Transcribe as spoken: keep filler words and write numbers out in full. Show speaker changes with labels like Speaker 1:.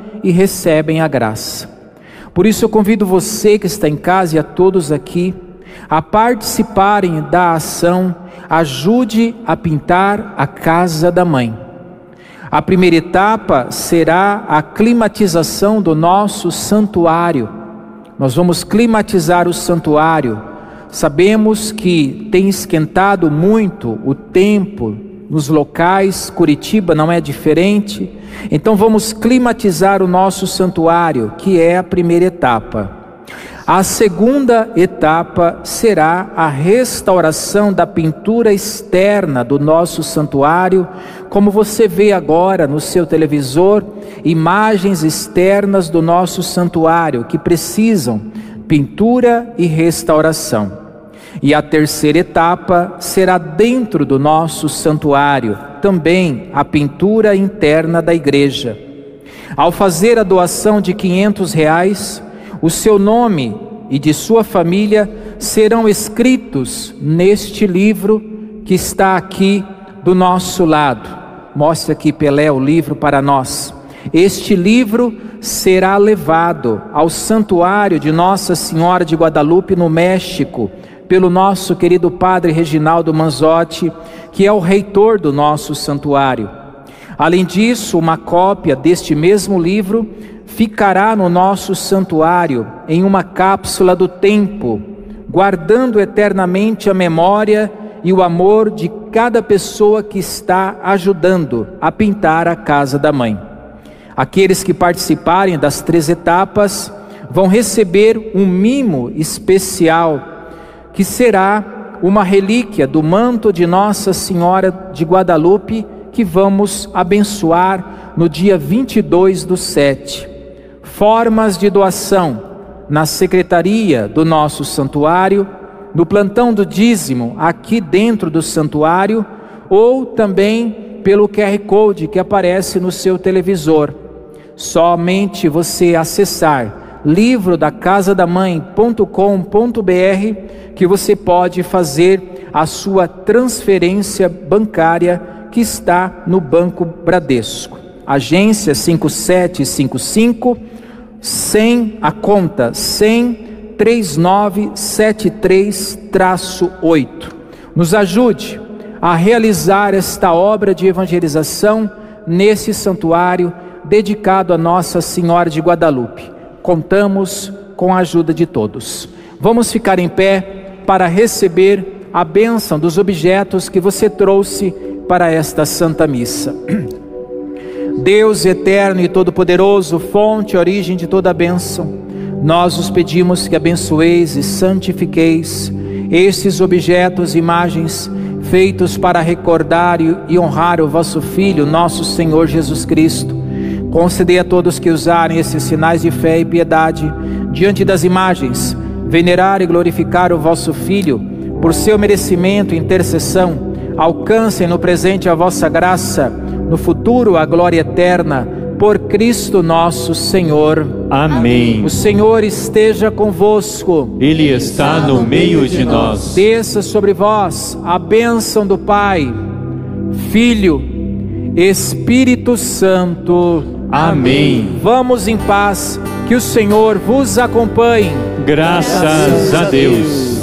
Speaker 1: e recebem a graça. Por isso eu convido você que está em casa e a todos aqui a participarem da ação Ajude a Pintar a Casa da Mãe. A primeira etapa será a climatização do nosso santuário. Nós vamos climatizar o santuário. Sabemos que tem esquentado muito o tempo nos locais, Curitiba não é diferente. Então vamos climatizar o nosso santuário, que é a primeira etapa. A segunda etapa será a restauração da pintura externa do nosso santuário, como você vê agora no seu televisor, imagens externas do nosso santuário que precisam pintura e restauração. E a terceira etapa será dentro do nosso santuário, também a pintura interna da igreja. Ao fazer a doação de quinhentos reais, o seu nome e de sua família serão escritos neste livro que está aqui do nosso lado. Mostra aqui, Pelé, o livro para nós. Este livro será levado ao santuário de Nossa Senhora de Guadalupe, no México, pelo nosso querido Padre Reginaldo Manzotti, que é o reitor do nosso santuário. Além disso, uma cópia deste mesmo livro ficará no nosso santuário, em uma cápsula do tempo, guardando eternamente a memória e o amor de cada pessoa que está ajudando a pintar a casa da mãe. Aqueles que participarem das três etapas vão receber um mimo especial, que será uma relíquia do manto de Nossa Senhora de Guadalupe, que vamos abençoar no dia vinte e dois do sete. Formas de doação na secretaria do nosso santuário, no plantão do dízimo aqui dentro do santuário, ou também pelo Q R Code que aparece no seu televisor. Somente você acessar livro da casa da mãe ponto com ponto br que você pode fazer a sua transferência bancária, que está no Banco Bradesco, agência cinco sete cinco cinco, sem a conta cem, três nove sete três oito. Nos ajude a realizar esta obra de evangelização nesse santuário dedicado a Nossa Senhora de Guadalupe. Contamos com a ajuda de todos. Vamos ficar em pé para receber a bênção dos objetos que você trouxe para esta Santa Missa. Deus eterno e todo-poderoso, fonte e origem de toda a bênção, nós os pedimos que abençoeis e santifiqueis estes objetos e imagens feitos para recordar e honrar o vosso Filho, nosso Senhor Jesus Cristo. Concedei a todos que usarem esses sinais de fé e piedade diante das imagens, venerar e glorificar o vosso Filho, por seu merecimento e intercessão, alcancem no presente a vossa graça, no futuro a glória eterna, por Cristo nosso Senhor.
Speaker 2: Amém.
Speaker 1: O Senhor esteja convosco.
Speaker 2: Ele está no meio de nós.
Speaker 1: Desça sobre vós a bênção do Pai, Filho, Espírito Santo.
Speaker 2: Amém.
Speaker 1: Vamos em paz, que o Senhor vos acompanhe.
Speaker 2: Graças a Deus.